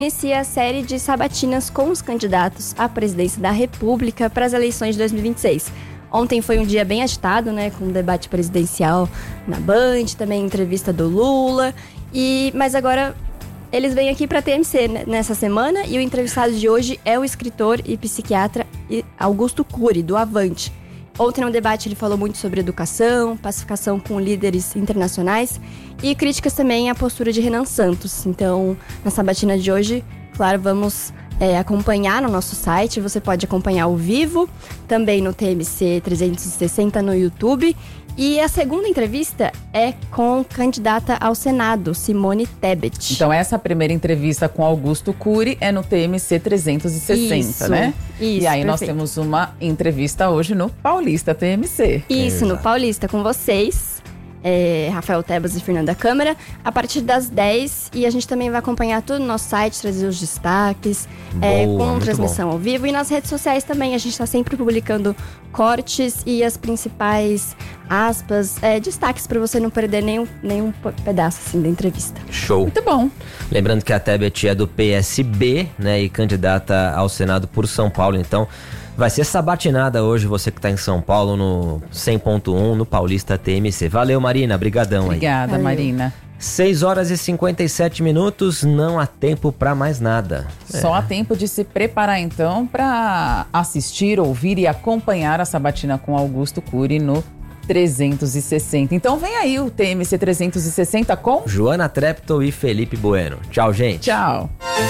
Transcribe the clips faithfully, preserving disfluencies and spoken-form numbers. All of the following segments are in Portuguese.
inicia a série de sabatinas com os candidatos à presidência da República para as eleições de dois mil e vinte e seis. Ontem foi um dia bem agitado, né, com o debate presidencial na Band, também entrevista do Lula, e, mas agora eles vêm aqui para a T M C nessa semana e o entrevistado de hoje é o escritor e psiquiatra Augusto Cury, do Avante. Ontem no debate ele falou muito sobre educação, pacificação com líderes internacionais e críticas também à postura de Renan Santos. Então, na sabatina de hoje, claro, vamos é, acompanhar no nosso site. Você pode acompanhar ao vivo, também no T M C trezentos e sessenta no YouTube. E a segunda entrevista é com candidata ao Senado, Simone Tebet. Então essa primeira entrevista com Augusto Cury é no T M C trezentos e sessenta, isso, né? Isso, e aí perfeito. Nós temos uma entrevista hoje no Paulista T M C. Isso, Exato. no Paulista, com vocês, é, Rafael Tebas e Fernanda Câmara, a partir das dez. E a gente também vai acompanhar tudo no nosso site, trazer os destaques, é, Boa, com muito transmissão bom. ao vivo. E nas redes sociais também, a gente está sempre publicando cortes e as principais aspas, é, destaques para você não perder nenhum, nenhum pedaço assim, da entrevista. Show. Muito bom. Lembrando que a Tebet é do P S B, né, e candidata ao Senado por São Paulo, então vai ser sabatinada hoje, você que está em São Paulo, no cem ponto um, no Paulista T M C. Valeu, Marina, brigadão aí. Obrigada, Valeu. Marina. seis horas e cinquenta e sete minutos, não há tempo para mais nada. Só há tempo de se preparar então para assistir, ouvir e acompanhar a sabatina com Augusto Cury no trezentos e sessenta. Então vem aí o T M C trezentos e sessenta com Joana Treptow e Felipe Bueno. Tchau, gente. Tchau.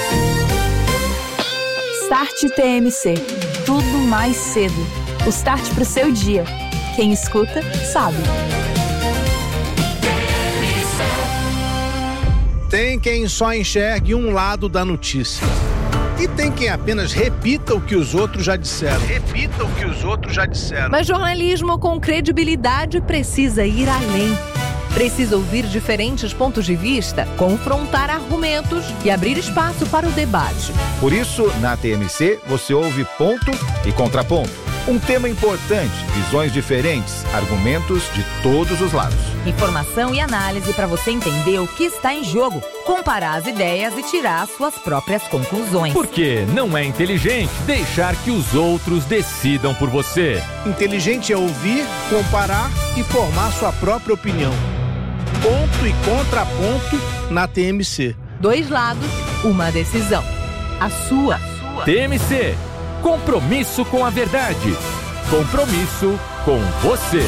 Start T M C. Tudo mais cedo. O start pro seu dia. Quem escuta, sabe. Tem quem só enxergue um lado da notícia. E tem quem apenas repita o que os outros já disseram. Repita o que os outros já disseram. Mas jornalismo com credibilidade precisa ir além. Precisa ouvir diferentes pontos de vista, confrontar argumentos e abrir espaço para o debate. Por isso, na T M C, você ouve ponto e contraponto. Um tema importante, visões diferentes, argumentos de todos os lados. Informação e análise para você entender o que está em jogo, comparar as ideias e tirar suas próprias conclusões. Porque não é inteligente deixar que os outros decidam por você. Inteligente é ouvir, comparar e formar sua própria opinião. Ponto e contraponto na T M C. Dois lados, uma decisão. A sua. T M C. Compromisso com a verdade. Compromisso com você.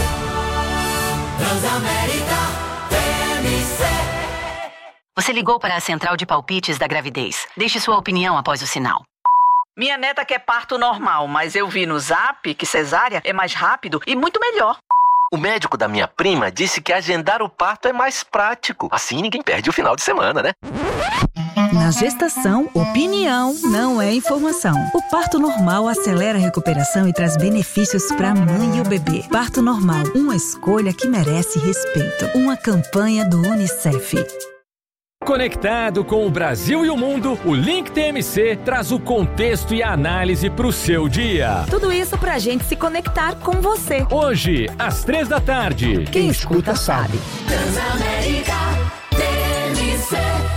Transamérica T M C. Você ligou para a central de palpites da gravidez. Deixe sua opinião após o sinal. Minha neta quer parto normal, mas eu vi no Zap que cesárea é mais rápido e muito melhor. O médico da minha prima disse que agendar o parto é mais prático. Assim ninguém perde o final de semana, né? Na gestação, opinião não é informação. O parto normal acelera a recuperação e traz benefícios para a mãe e o bebê. Parto normal, uma escolha que merece respeito. Uma campanha do Unicef. Conectado com o Brasil e o mundo, o Link T M C traz o contexto e a análise para o seu dia. Tudo isso pra gente se conectar com você. Hoje, às três da tarde. Quem, Quem escuta, escuta sabe. Transamérica T M C.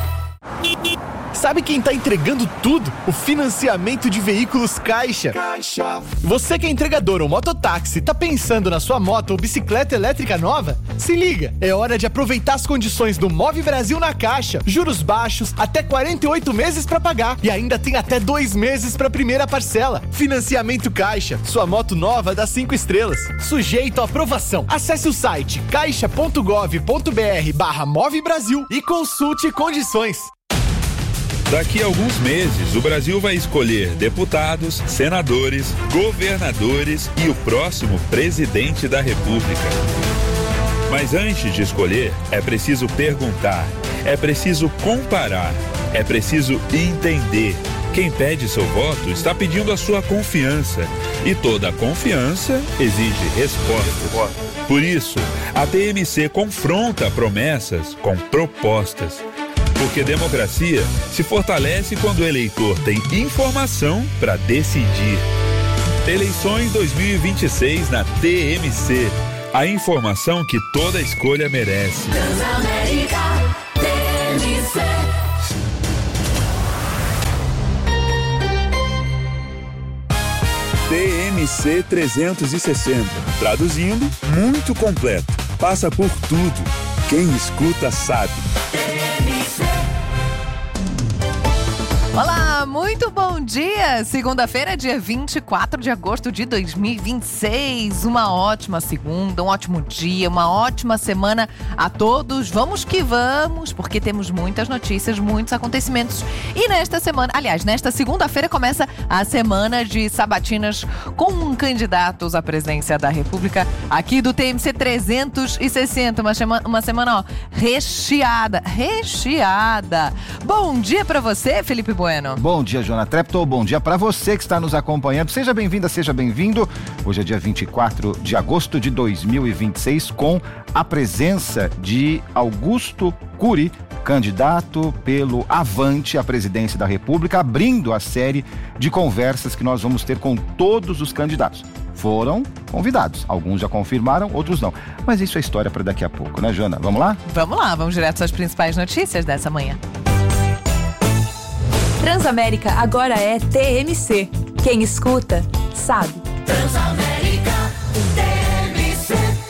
Sabe quem tá entregando tudo? O financiamento de veículos Caixa. Caixa. Você que é entregador ou mototáxi, tá pensando na sua moto ou bicicleta elétrica nova? Se liga, é hora de aproveitar as condições do Move Brasil na Caixa. Juros baixos, até quarenta e oito meses pra pagar. E ainda tem até dois meses pra primeira parcela. Financiamento Caixa. Sua moto nova dá cinco estrelas. Sujeito à aprovação. Acesse o site caixa ponto gov ponto br barra Move Brasil e consulte condições. Daqui a alguns meses, o Brasil vai escolher deputados, senadores, governadores e o próximo presidente da República. Mas antes de escolher, é preciso perguntar, é preciso comparar, é preciso entender. Quem pede seu voto está pedindo a sua confiança. E toda confiança exige respostas. Por isso, a T M C confronta promessas com propostas. Porque democracia se fortalece quando o eleitor tem informação para decidir. Eleições dois mil e vinte e seis na T M C. A informação que toda escolha merece. Transamérica T M C. M C trezentos e sessenta. Traduzindo, muito completo. Passa por tudo. Quem escuta sabe. Olá, muito bom dia! Segunda-feira, dia vinte e quatro de agosto de dois mil e vinte e seis. Uma ótima segunda, um ótimo dia, uma ótima semana a todos. Vamos que vamos, porque temos muitas notícias, muitos acontecimentos. E nesta semana, aliás, nesta segunda-feira começa a semana de sabatinas com candidatos à presidência da República aqui do T M C trezentos e sessenta. Uma semana, uma semana ó, recheada, recheada. Bom dia pra você, Felipe Bueno. Bom dia, Joana Treptow. Bom dia para você que está nos acompanhando. Seja bem-vinda, seja bem-vindo. Hoje é dia vinte e quatro de agosto de dois mil e vinte e seis, com a presença de Augusto Cury, candidato pelo Avante à presidência da República, abrindo a série de conversas que nós vamos ter com todos os candidatos. Foram convidados. Alguns já confirmaram, outros não. Mas isso é história para daqui a pouco, né, Joana? Vamos lá? Vamos lá, vamos direto às principais notícias dessa manhã. Transamérica agora é T M C. Quem escuta, sabe. Transamérica T M C.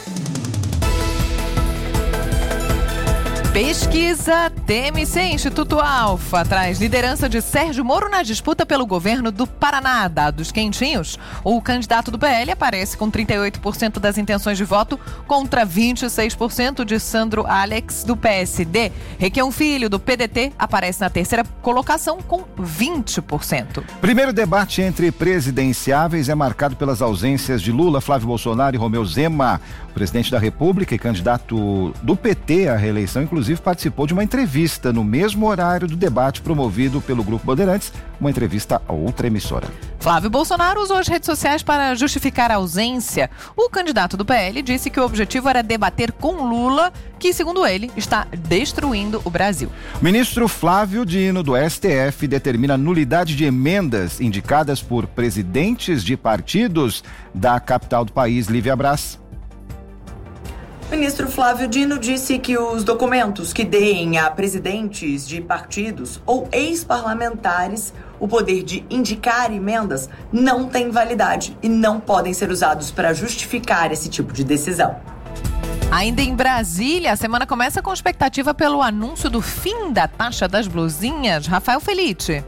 Pesquisa T M C Instituto Alfa traz liderança de Sérgio Moro na disputa pelo governo do Paraná. Dados quentinhos. O candidato do P L aparece com trinta e oito por cento das intenções de voto contra vinte e seis por cento de Sandro Alex do P S D. Requião Filho do P D T aparece na terceira colocação com vinte por cento. Primeiro debate entre presidenciáveis é marcado pelas ausências de Lula, Flávio Bolsonaro e Romeu Zema. O presidente da República e candidato do P T à reeleição, inclusive, participou de uma entrevista no mesmo horário do debate promovido pelo Grupo Bandeirantes, uma entrevista a outra emissora. Flávio Bolsonaro usou as redes sociais para justificar a ausência. O candidato do P L disse que o objetivo era debater com Lula, que, segundo ele, está destruindo o Brasil. O ministro Flávio Dino, do S T F, determina a nulidade de emendas indicadas por presidentes de partidos da capital do país. Lívia Braz. O ministro Flávio Dino disse que os documentos que deem a presidentes de partidos ou ex-parlamentares o poder de indicar emendas não têm validade e não podem ser usados para justificar esse tipo de decisão. Ainda em Brasília, a semana começa com expectativa pelo anúncio do fim da taxa das blusinhas. Rafael Felice.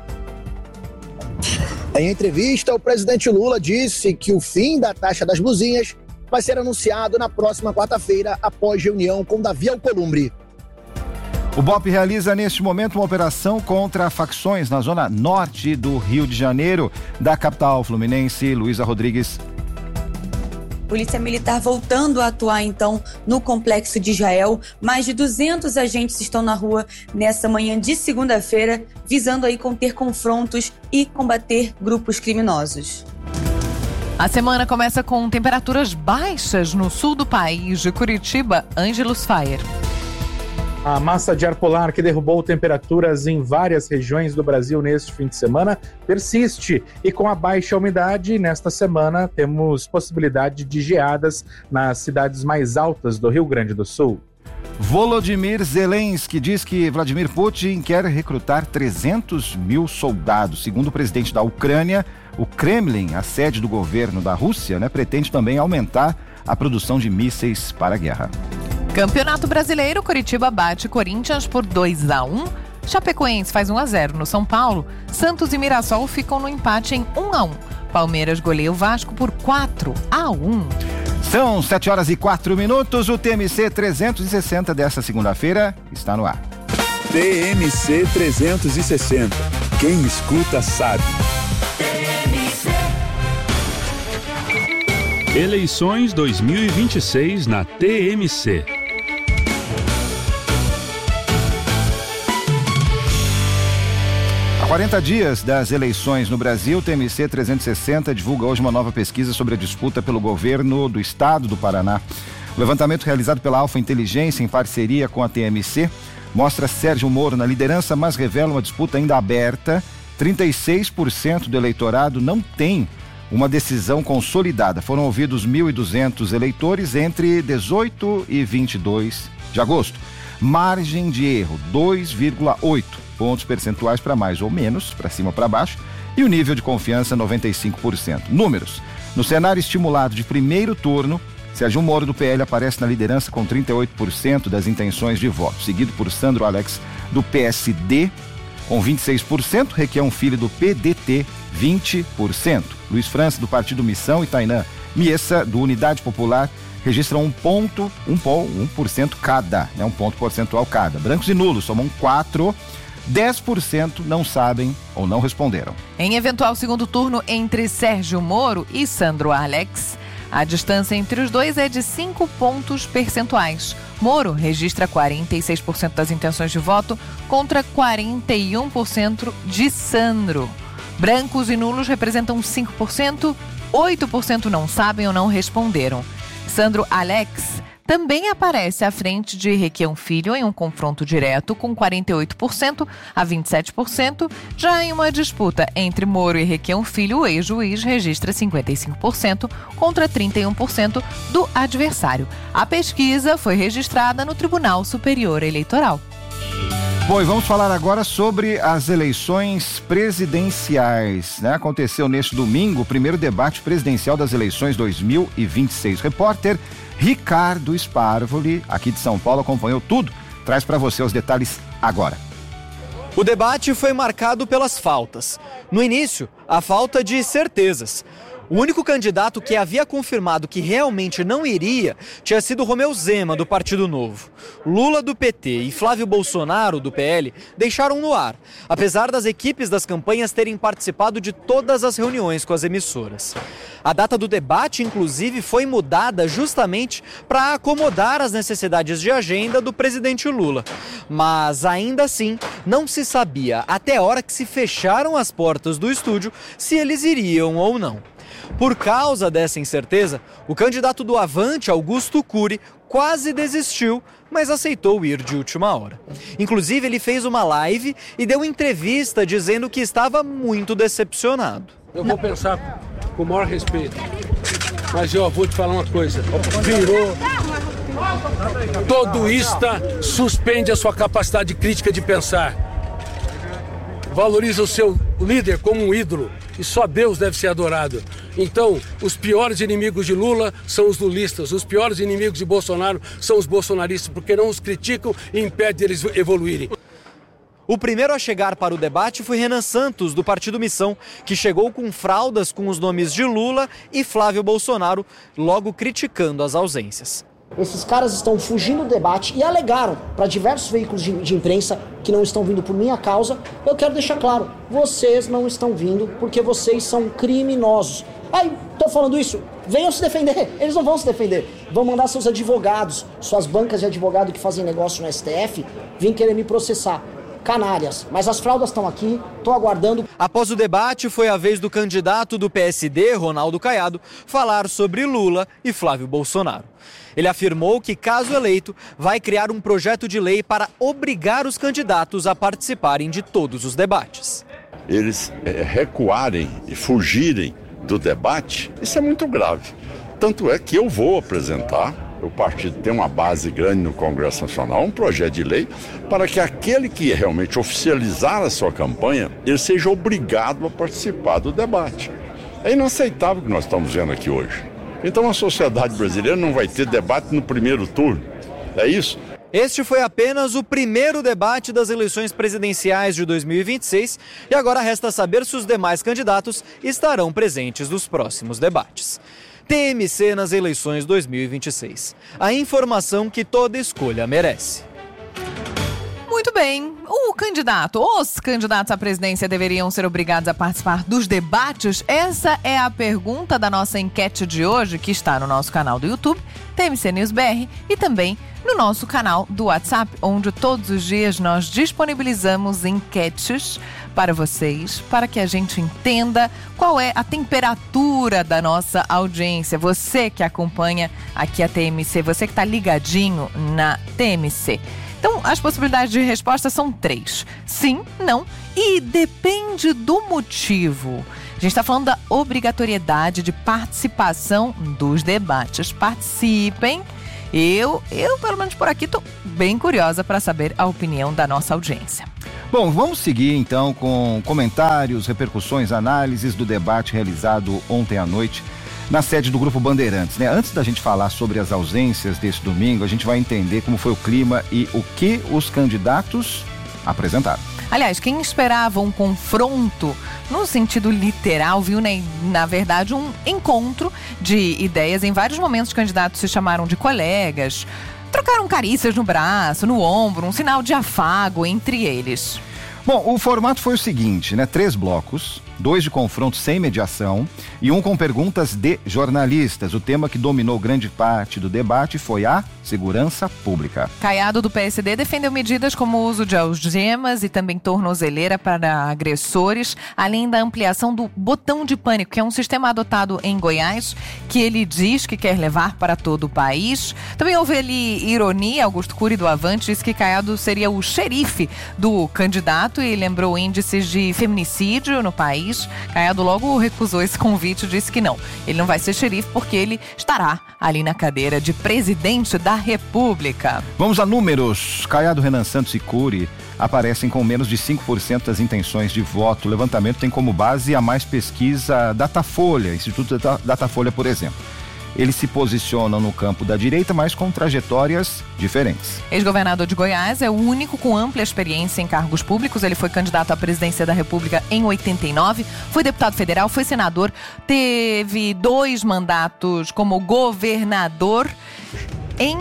Em entrevista, o presidente Lula disse que o fim da taxa das blusinhas vai ser anunciado na próxima quarta-feira, após reunião com Davi Alcolumbre. O B O P realiza neste momento uma operação contra facções na zona norte do Rio de Janeiro, da capital fluminense. Luísa Rodrigues. Polícia Militar voltando a atuar, então, no Complexo de Israel. Mais de duzentos agentes estão na rua nessa manhã de segunda-feira, visando aí conter confrontos e combater grupos criminosos. A semana começa com temperaturas baixas no sul do país. De Curitiba, Ângelos Fayer. A massa de ar polar que derrubou temperaturas em várias regiões do Brasil neste fim de semana persiste. E com a baixa umidade, nesta semana temos possibilidade de geadas nas cidades mais altas do Rio Grande do Sul. Volodymyr Zelensky diz que Vladimir Putin quer recrutar trezentos mil soldados. Segundo o presidente da Ucrânia, o Kremlin, a sede do governo da Rússia, né, pretende também aumentar a produção de mísseis para a guerra. Campeonato Brasileiro, Curitiba bate Corinthians por dois a um. Chapecoense faz um a zero no São Paulo. Santos e Mirassol ficam no empate em um a um. Palmeiras goleia o Vasco por quatro a um. São sete horas e quatro minutos. O T M C trezentos e sessenta desta segunda-feira está no ar. T M C trezentos e sessenta. Quem escuta sabe. Eleições dois mil e vinte e seis na T M C. Há quarenta dias das eleições no Brasil, o T M C trezentos e sessenta divulga hoje uma nova pesquisa sobre a disputa pelo governo do estado do Paraná. O levantamento realizado pela Alfa Inteligência em parceria com a T M C mostra Sérgio Moro na liderança, mas revela uma disputa ainda aberta. trinta e seis por cento do eleitorado não tem uma decisão consolidada. Foram ouvidos mil e duzentos eleitores entre dezoito e vinte e dois de agosto. Margem de erro, dois vírgula oito pontos percentuais para mais ou menos, para cima ou para baixo. E o nível de confiança, noventa e cinco por cento. Números. No cenário estimulado de primeiro turno, Sérgio Moro do P L aparece na liderança com trinta e oito por cento das intenções de voto, seguido por Sandro Alex do P S D com vinte e seis por cento, Requião Filho do P D T vinte por cento. Luiz França do Partido Missão e Tainan Miessa do Unidade Popular registram um ponto, um, um por cento cada, né? Um ponto percentual cada. Brancos e nulos somam quatro, dez por cento não sabem ou não responderam. Em eventual segundo turno entre Sérgio Moro e Sandro Alex, a distância entre os dois é de cinco pontos percentuais. Moro registra quarenta e seis por cento das intenções de voto contra quarenta e um por cento de Sandro. Brancos e nulos representam cinco por cento, oito por cento não sabem ou não responderam. Sandro Alex também aparece à frente de Requião Filho em um confronto direto com quarenta e oito por cento a vinte e sete por cento. Já em uma disputa entre Moro e Requião Filho, o ex-juiz registra cinquenta e cinco por cento contra trinta e um por cento do adversário. A pesquisa foi registrada no Tribunal Superior Eleitoral. Bom, e vamos falar agora sobre as eleições presidenciais, né? Aconteceu neste domingo o primeiro debate presidencial das eleições dois mil e vinte e seis. Repórter Ricardo Sparvoli, aqui de São Paulo, acompanhou tudo. Traz para você os detalhes agora. O debate foi marcado pelas faltas. No início, a falta de certezas. O único candidato que havia confirmado que realmente não iria tinha sido Romeu Zema, do Partido Novo. Lula, do P T, e Flávio Bolsonaro, do P L, deixaram no ar, apesar das equipes das campanhas terem participado de todas as reuniões com as emissoras. A data do debate, inclusive, foi mudada justamente para acomodar as necessidades de agenda do presidente Lula. Mas, ainda assim, não se sabia, até a hora que se fecharam as portas do estúdio, se eles iriam ou não. Por causa dessa incerteza, o candidato do Avante, Augusto Cury, quase desistiu, mas aceitou ir de última hora. Inclusive, ele fez uma live e deu entrevista dizendo que estava muito decepcionado. Eu vou pensar com o maior respeito, mas eu vou te falar uma coisa. Virou... Todoista suspende a sua capacidade crítica de pensar. Valoriza o seu líder como um ídolo. E só Deus deve ser adorado. Então, os piores inimigos de Lula são os lulistas, os piores inimigos de Bolsonaro são os bolsonaristas, porque não os criticam e impedem eles evoluírem. O primeiro a chegar para o debate foi Renan Santos, do Partido Missão, que chegou com fraldas com os nomes de Lula e Flávio Bolsonaro, logo criticando as ausências. Esses caras estão fugindo do debate e alegaram para diversos veículos de, de imprensa que não estão vindo por minha causa. Eu quero deixar claro, vocês não estão vindo porque vocês são criminosos. Ai, tô falando isso, venham se defender. Eles não vão se defender. Vão mandar seus advogados, suas bancas de advogado que fazem negócio no S T F, vir querer me processar. Canalhas, mas as fraldas estão aqui, estou aguardando. Após o debate, foi a vez do candidato do P S D, Ronaldo Caiado, falar sobre Lula e Flávio Bolsonaro. Ele afirmou que, caso eleito, vai criar um projeto de lei para obrigar os candidatos a participarem de todos os debates. Eles é, recuarem e fugirem do debate, isso é muito grave. Tanto é que eu vou apresentar, o partido tem uma base grande no Congresso Nacional, um projeto de lei para que aquele que realmente oficializar a sua campanha, ele seja obrigado a participar do debate. É inaceitável o que nós estamos vendo aqui hoje. Então a sociedade brasileira não vai ter debate no primeiro turno, é isso? Este foi apenas o primeiro debate das eleições presidenciais de dois mil e vinte e seis e agora resta saber se os demais candidatos estarão presentes nos próximos debates. T M C nas eleições dois mil e vinte e seis. A informação que toda escolha merece. Muito bem. O candidato, os candidatos à presidência deveriam ser obrigados a participar dos debates? Essa é a pergunta da nossa enquete de hoje, que está no nosso canal do YouTube, T M C News B R, e também no nosso canal do WhatsApp, onde todos os dias nós disponibilizamos enquetes para vocês, para que a gente entenda qual é a temperatura da nossa audiência. Você que acompanha aqui a T M C, você que está ligadinho na T M C. Então, as possibilidades de resposta são três. Sim, não e depende do motivo. A gente está falando da obrigatoriedade de participação dos debates. Participem. Eu, eu pelo menos por aqui, estou bem curiosa para saber a opinião da nossa audiência. Bom, vamos seguir então com comentários, repercussões, análises do debate realizado ontem à noite na sede do Grupo Bandeirantes, né? Antes da gente falar sobre as ausências desse domingo, a gente vai entender como foi o clima e o que os candidatos apresentaram. Aliás, quem esperava um confronto no sentido literal, viu, né, na verdade, um encontro de ideias. Em vários momentos, os candidatos se chamaram de colegas, trocaram carícias no braço, no ombro, um sinal de afago entre eles. Bom, o formato foi o seguinte, né? Três blocos, dois de confronto sem mediação e um com perguntas de jornalistas. O tema que dominou grande parte do debate foi a segurança pública. Caiado, do P S D, defendeu medidas como o uso de algemas e também tornozeleira para agressores, além da ampliação do botão de pânico, que é um sistema adotado em Goiás, que ele diz que quer levar para todo o país. Também houve ali ironia. Augusto Cury, do Avante, disse que Caiado seria o xerife do candidato e lembrou índices de feminicídio no país. Caiado logo recusou esse convite e disse que não, ele não vai ser xerife porque ele estará ali na cadeira de presidente da República. Vamos a números. Caiado, Renan Santos e Cury aparecem com menos de cinco por cento das intenções de voto. O levantamento tem como base a mais pesquisa Datafolha, Instituto Datafolha, por exemplo. Eles se posicionam no campo da direita, mas com trajetórias diferentes. Ex-governador de Goiás é o único com ampla experiência em cargos públicos. Ele foi candidato à presidência da República em oitenta e nove, foi deputado federal, foi senador, teve dois mandatos como governador em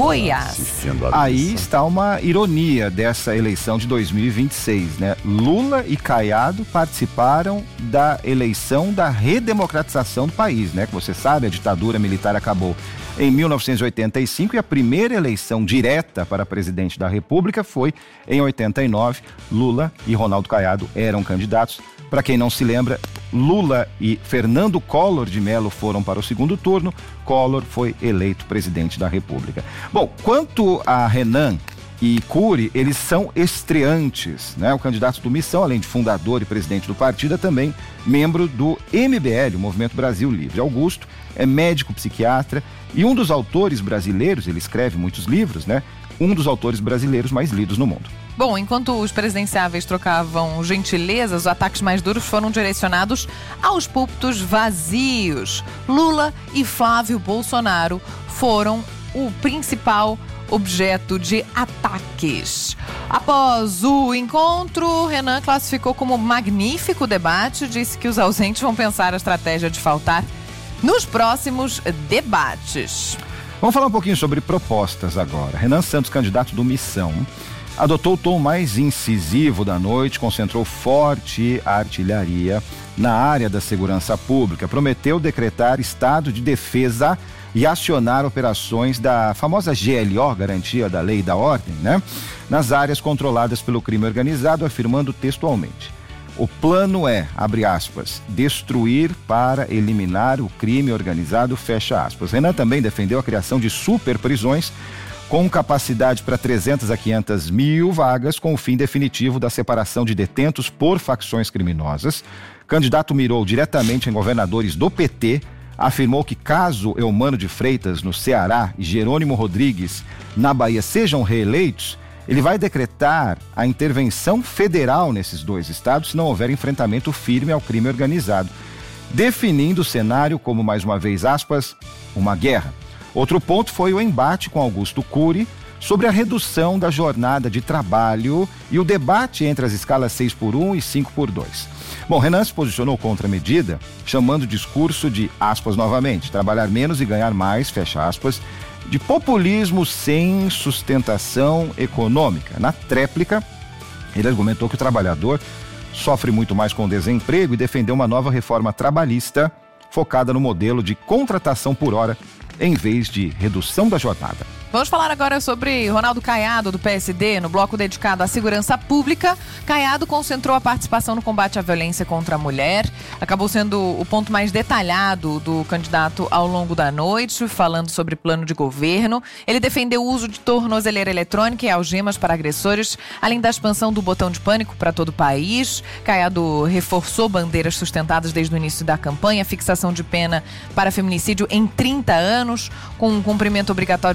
Goiás. Aí está uma ironia dessa eleição de dois mil e vinte e seis, né? Lula e Caiado participaram da eleição da redemocratização do país, né? Que você sabe, a ditadura militar acabou em mil novecentos e oitenta e cinco e a primeira eleição direta para presidente da República foi em oitenta e nove. Lula e Ronaldo Caiado eram candidatos. Para quem não se lembra, Lula e Fernando Collor de Mello foram para o segundo turno. Collor foi eleito presidente da República. Bom, quanto a Renan e Cury, eles são estreantes, né? O candidato do Missão, além de fundador e presidente do partido, é também membro do M B L, o Movimento Brasil Livre. Augusto é médico psiquiatra e um dos autores brasileiros, ele escreve muitos livros, né? Um dos autores brasileiros mais lidos no mundo. Bom, enquanto os presidenciáveis trocavam gentilezas, os ataques mais duros foram direcionados aos púlpitos vazios. Lula e Flávio Bolsonaro foram o principal objeto de ataques. Após o encontro, Renan classificou como magnífico o debate, disse que os ausentes vão pensar a estratégia de faltar nos próximos debates. Vamos falar um pouquinho sobre propostas agora. Renan Santos, candidato do Missão, adotou o tom mais incisivo da noite, concentrou forte a artilharia na área da segurança pública, prometeu decretar estado de defesa e acionar operações da famosa G L O, Garantia da Lei e da Ordem, né? Nas áreas controladas pelo crime organizado, afirmando textualmente: o plano é, abre aspas, destruir para eliminar o crime organizado, fecha aspas. Renan também defendeu a criação de super prisões com capacidade para trezentas a quinhentas mil vagas, com o fim definitivo da separação de detentos por facções criminosas. Candidato mirou diretamente em governadores do P T, afirmou que caso Eumano de Freitas, no Ceará, e Jerônimo Rodrigues, na Bahia, sejam reeleitos, ele vai decretar a intervenção federal nesses dois estados se não houver enfrentamento firme ao crime organizado, definindo o cenário como, mais uma vez, aspas, uma guerra. Outro ponto foi o embate com Augusto Cury sobre a redução da jornada de trabalho e o debate entre as escalas seis por um e cinco por dois. Bom, Renan se posicionou contra a medida, chamando o discurso de, aspas novamente, trabalhar menos e ganhar mais, fecha aspas, de populismo sem sustentação econômica. Na tréplica, ele argumentou que o trabalhador sofre muito mais com o desemprego e defendeu uma nova reforma trabalhista focada no modelo de contratação por hora em vez de redução da jornada. Vamos falar agora sobre Ronaldo Caiado, do P S D, no bloco dedicado à segurança pública. Caiado concentrou a participação no combate à violência contra a mulher. Acabou sendo o ponto mais detalhado do candidato ao longo da noite, falando sobre plano de governo. Ele defendeu o uso de tornozeleira eletrônica e algemas para agressores, além da expansão do botão de pânico para todo o país. Caiado reforçou bandeiras sustentadas desde o início da campanha, fixação de pena para feminicídio em trinta anos, com um cumprimento obrigatório de noventa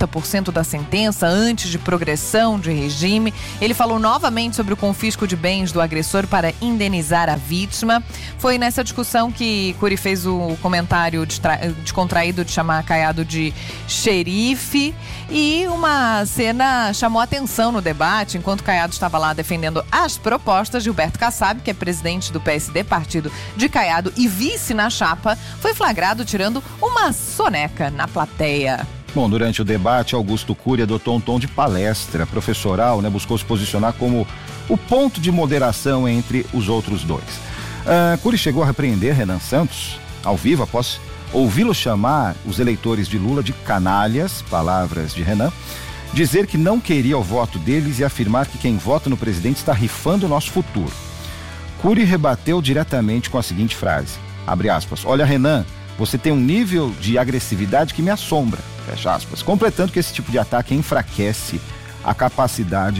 noventa por cento da sentença antes de progressão de regime. Ele falou novamente sobre o confisco de bens do agressor para indenizar a vítima. Foi nessa discussão que Cury fez o comentário descontraído de chamar Caiado de xerife, e uma cena chamou atenção no debate. Enquanto Caiado estava lá defendendo as propostas, Gilberto Kassab, que é presidente do P S D, partido de Caiado e vice na chapa, foi flagrado tirando uma soneca na plateia. Bom, durante o debate, Augusto Cury adotou um tom de palestra professoral, né? Buscou se posicionar como o ponto de moderação entre os outros dois. Uh, Cury chegou a repreender Renan Santos, ao vivo, após ouvi-lo chamar os eleitores de Lula de canalhas, palavras de Renan, dizer que não queria o voto deles e afirmar que quem vota no presidente está rifando o nosso futuro. Cury rebateu diretamente com a seguinte frase, abre aspas, olha Renan, você tem um nível de agressividade que me assombra, fecha aspas, completando que esse tipo de ataque enfraquece a capacidade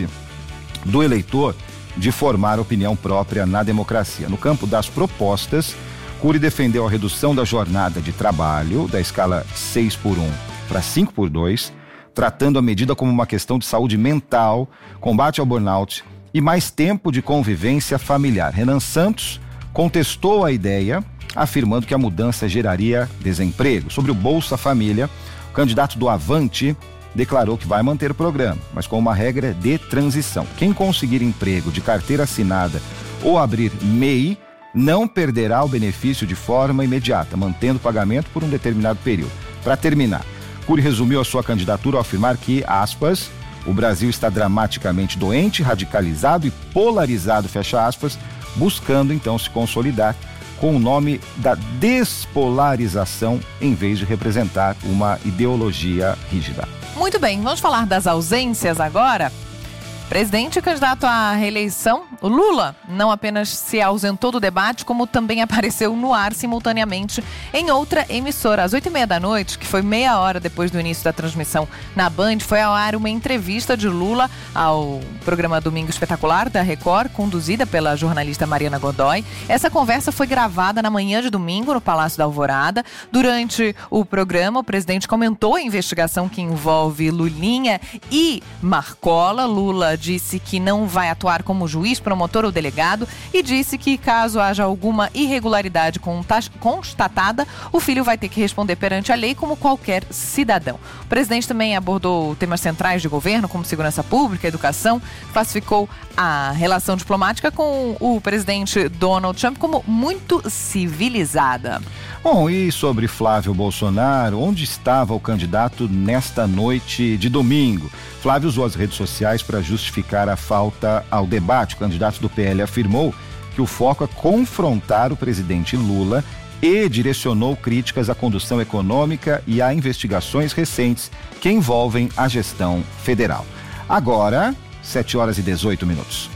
do eleitor de formar opinião própria na democracia. No campo das propostas, Cury defendeu a redução da jornada de trabalho da escala seis por um para cinco por dois, tratando a medida como uma questão de saúde mental, combate ao burnout e mais tempo de convivência familiar. Renan Santos contestou a ideia, afirmando que a mudança geraria desemprego. Sobre o Bolsa Família, o candidato do Avante declarou que vai manter o programa, mas com uma regra de transição. Quem conseguir emprego de carteira assinada ou abrir M E I não perderá o benefício de forma imediata, mantendo o pagamento por um determinado período. Para terminar, Cury resumiu a sua candidatura ao afirmar que, aspas, o Brasil está dramaticamente doente, radicalizado e polarizado, fecha aspas, buscando então se consolidar com o nome da despolarização em vez de representar uma ideologia rígida. Muito bem, vamos falar das ausências agora. Presidente e candidato à reeleição, o Lula não apenas se ausentou do debate, como também apareceu no ar simultaneamente em outra emissora. Às oito e meia da noite, que foi meia hora depois do início da transmissão na Band, foi ao ar uma entrevista de Lula ao programa Domingo Espetacular da Record, conduzida pela jornalista Mariana Godoy. Essa conversa foi gravada na manhã de domingo no Palácio da Alvorada. Durante o programa, o presidente comentou a investigação que envolve Lulinha e Marcola. Lula disse que não vai atuar como juiz, promotor ou delegado e disse que caso haja alguma irregularidade constatada, o filho vai ter que responder perante a lei como qualquer cidadão. O presidente também abordou temas centrais de governo, como segurança pública, educação, classificou a relação diplomática com o presidente Donald Trump como muito civilizada. Bom, e sobre Flávio Bolsonaro, onde estava o candidato nesta noite de domingo? Flávio usou as redes sociais para justificar a falta ao debate. O candidato do P L afirmou que o foco é confrontar o presidente Lula e direcionou críticas à condução econômica e a investigações recentes que envolvem a gestão federal. Agora, sete horas e dezoito minutos.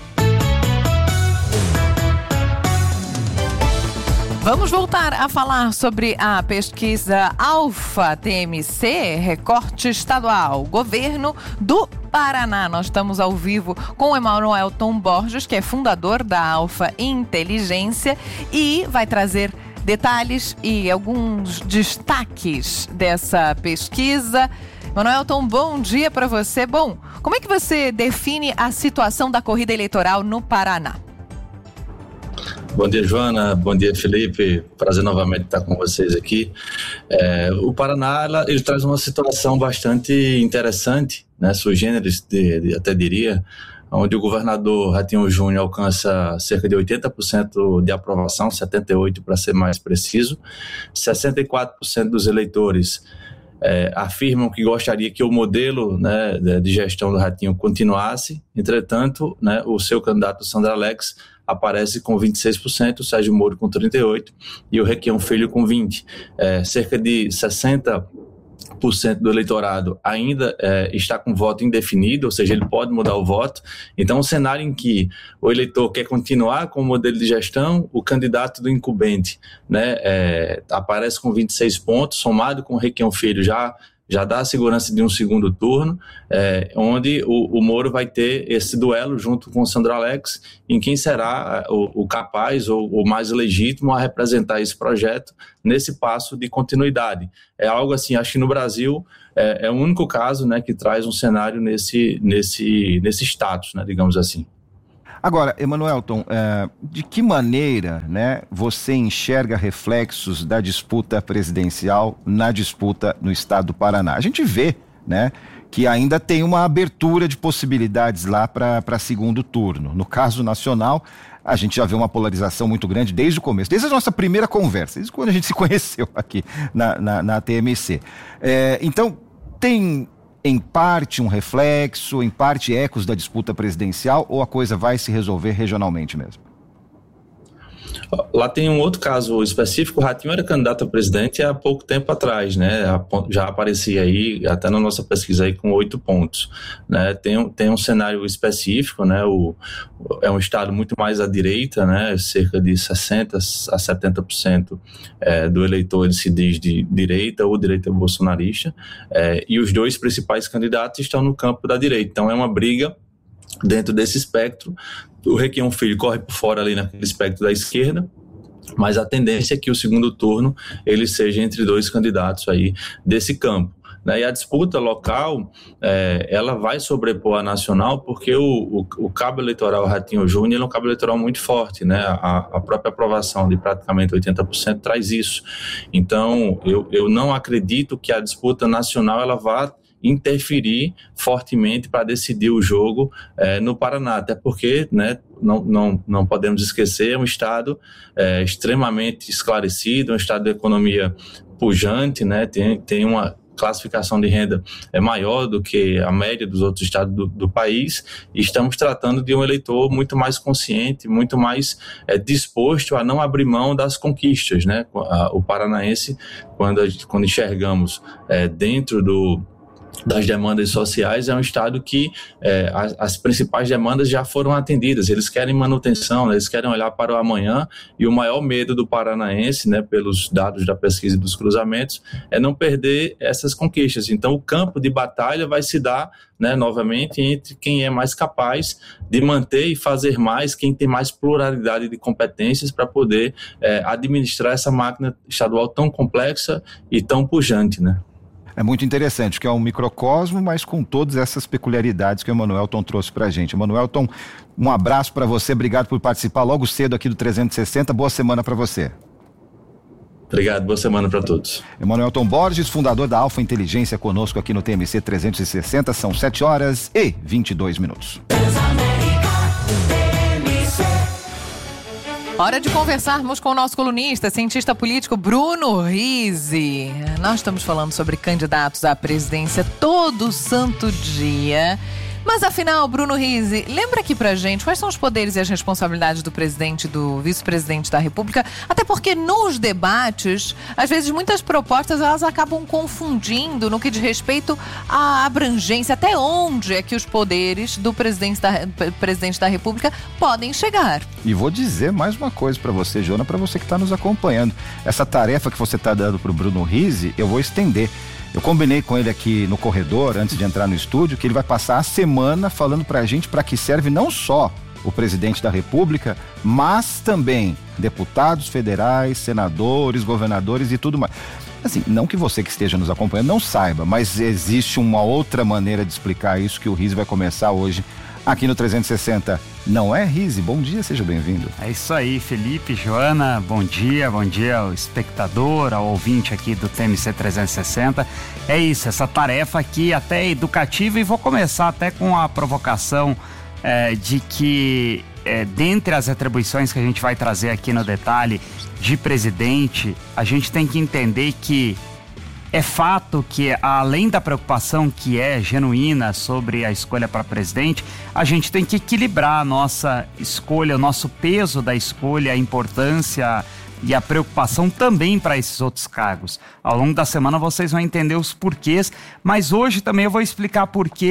Vamos voltar a falar sobre a pesquisa Alfa T M C, recorte estadual, governo do Paraná. Nós estamos ao vivo com o Emanuel Tom Borges, que é fundador da Alfa Inteligência e vai trazer detalhes e alguns destaques dessa pesquisa. Emanuel Tom, bom dia para você. Bom, como é que você define a situação da corrida eleitoral no Paraná? Bom dia, Joana. Bom dia, Felipe. Prazer novamente estar com vocês aqui. É, o Paraná, ela, ele traz uma situação bastante interessante, né, sui generis, de, de, até diria, onde o governador Ratinho Júnior alcança cerca de oitenta por cento de aprovação, setenta e oito por cento para ser mais preciso, sessenta e quatro por cento dos eleitores É, afirmam que gostaria que o modelo, né, de gestão do Ratinho continuasse. Entretanto, né, o seu candidato Sandra Alex aparece com vinte e seis por cento, o Sérgio Moro com trinta e oito por cento e o Requião Filho com vinte por cento. É, cerca de sessenta por cento do eleitorado ainda é, está com voto indefinido, ou seja, ele pode mudar o voto. Então, um cenário em que o eleitor quer continuar com o modelo de gestão, o candidato do incumbente, né, é, aparece com vinte e seis pontos, somado com o Requião Filho já, já dá a segurança de um segundo turno, é, onde o, o Moro vai ter esse duelo junto com o Sandro Alex, em quem será o, o capaz ou o mais legítimo a representar esse projeto nesse passo de continuidade. É algo assim, acho que no Brasil é, é o único caso, né, que traz um cenário nesse, nesse, nesse status, né, digamos assim. Agora, Emanuelton, é, de que maneira, né, você enxerga reflexos da disputa presidencial na disputa no estado do Paraná? A gente vê, né, que ainda tem uma abertura de possibilidades lá para segundo turno. No caso nacional, a gente já vê uma polarização muito grande desde o começo, desde a nossa primeira conversa, desde quando a gente se conheceu aqui na, na, na T M C. É, então, tem em parte um reflexo, em parte ecos da disputa presidencial, ou a coisa vai se resolver regionalmente mesmo? Lá tem um outro caso específico. O Ratinho era candidato a presidente há pouco tempo atrás, né? Já aparecia aí, até na nossa pesquisa aí, com oito pontos, né? Tem, tem um cenário específico, né? O, é um estado muito mais à direita, né? Cerca de sessenta a setenta por cento é, do eleitor ele se diz de direita ou direita bolsonarista, é, e os dois principais candidatos estão no campo da direita. Então é uma briga dentro desse espectro. O Requião Filho corre por fora ali naquele espectro da esquerda, mas a tendência é que o segundo turno ele seja entre dois candidatos aí desse campo, né? E a disputa local, é, ela vai sobrepor a nacional, porque o, o, o cabo eleitoral Ratinho Júnior é um cabo eleitoral muito forte, né? A, a própria aprovação de praticamente oitenta por cento traz isso. Então, eu, eu não acredito que a disputa nacional ela vá interferir fortemente para decidir o jogo é, no Paraná, até porque, né, não, não, não podemos esquecer, é um estado é, extremamente esclarecido, um estado de economia pujante, né, tem, tem uma classificação de renda é maior do que a média dos outros estados do, do país, e estamos tratando de um eleitor muito mais consciente, muito mais é, disposto a não abrir mão das conquistas, né? O paranaense, quando, quando enxergamos é, dentro do das demandas sociais, é um estado que é, as, as principais demandas já foram atendidas. Eles querem manutenção, né? Eles querem olhar para o amanhã, e o maior medo do paranaense, né, pelos dados da pesquisa e dos cruzamentos, é não perder essas conquistas. Então o campo de batalha vai se dar, né, novamente entre quem é mais capaz de manter e fazer mais, quem tem mais pluralidade de competências para poder é, administrar essa máquina estadual tão complexa e tão pujante, né? É muito interessante, que é um microcosmo, mas com todas essas peculiaridades que o Emanuelton trouxe pra gente. Emanuelton, um abraço para você, obrigado por participar logo cedo aqui do trezentos e sessenta, boa semana para você. Obrigado, boa semana para todos. Emanuelton Borges, fundador da Alfa Inteligência, conosco aqui no T M C trezentos e sessenta, são sete horas e vinte e dois minutos. Hora de conversarmos com o nosso colunista, cientista político Bruno Rizzi. Nós estamos falando sobre candidatos à presidência todo santo dia. Mas afinal, Bruno Rizzi, lembra aqui pra gente quais são os poderes e as responsabilidades do presidente e do vice-presidente da República? Até porque nos debates, às vezes muitas propostas elas acabam confundindo no que diz respeito à abrangência, até onde é que os poderes do presidente da, presidente da República podem chegar. E vou dizer mais uma coisa pra você, Jona, pra você que tá nos acompanhando. Essa tarefa que você tá dando pro Bruno Rizzi, eu vou estender. Eu combinei com ele aqui no corredor, antes de entrar no estúdio, que ele vai passar a semana falando pra gente para que serve não só o presidente da República, mas também deputados federais, senadores, governadores e tudo mais. Assim, não que você que esteja nos acompanhando não saiba, mas existe uma outra maneira de explicar isso que o Rizzi vai começar hoje aqui no trezentos e sessenta. Não é, Rizzi? Bom dia, seja bem-vindo. É isso aí, Felipe, Joana, bom dia, bom dia ao espectador, ao ouvinte aqui do T M C trezentos e sessenta. É isso, essa tarefa aqui até é educativa, e vou começar até com a provocação é, de que é, dentre as atribuições que a gente vai trazer aqui no detalhe de presidente, a gente tem que entender que é fato que, além da preocupação que é genuína sobre a escolha para presidente, a gente tem que equilibrar a nossa escolha, o nosso peso da escolha, a importância e a preocupação também para esses outros cargos. Ao longo da semana vocês vão entender os porquês, mas hoje também eu vou explicar por que